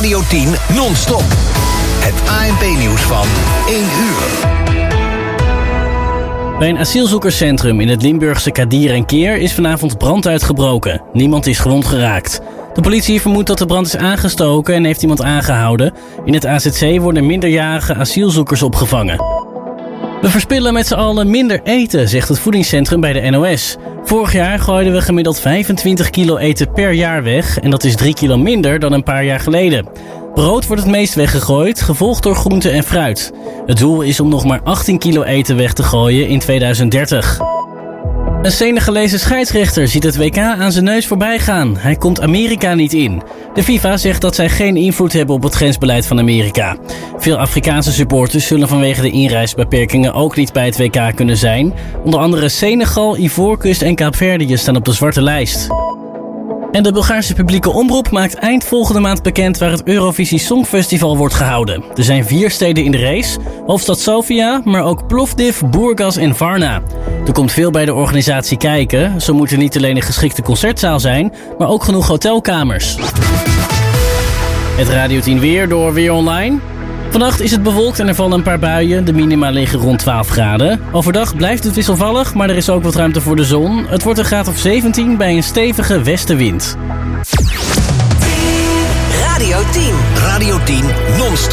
Radio 10 non-stop. Het ANP-nieuws van 1 uur. Bij een asielzoekerscentrum in het Limburgse Kadir en Keer is vanavond brand uitgebroken. Niemand is gewond geraakt. De politie vermoedt dat de brand is aangestoken en heeft iemand aangehouden. In het AZC worden minderjarige asielzoekers opgevangen. We verspillen met z'n allen minder eten, zegt het voedingscentrum bij de NOS. Vorig jaar gooiden we gemiddeld 25 kilo eten per jaar weg en dat is 3 kilo minder dan een paar jaar geleden. Brood wordt het meest weggegooid, gevolgd door groente en fruit. Het doel is om nog maar 18 kilo eten weg te gooien in 2030. Een Senegalese scheidsrechter ziet het WK aan zijn neus voorbij gaan. Hij komt Amerika niet in. De FIFA zegt dat zij geen invloed hebben op het grensbeleid van Amerika. Veel Afrikaanse supporters zullen vanwege de inreisbeperkingen ook niet bij het WK kunnen zijn. Onder andere Senegal, Ivoorkust en Kaapverdië staan op de zwarte lijst. En de Bulgaarse publieke omroep maakt eind volgende maand bekend waar het Eurovisie Songfestival wordt gehouden. Er zijn 4 steden in de race, hoofdstad Sofia, maar ook Plovdiv, Burgas en Varna. Er komt veel bij de organisatie kijken. Zo moet er niet alleen een geschikte concertzaal zijn, maar ook genoeg hotelkamers. Het Radio 10 weer door Weer Online. Vannacht is het bewolkt en er vallen een paar buien. De minima liggen rond 12 graden. Overdag blijft het wisselvallig, maar er is ook wat ruimte voor de zon. Het wordt een graad of 17 bij een stevige westenwind. Radio 10. Radio 10 non-stop.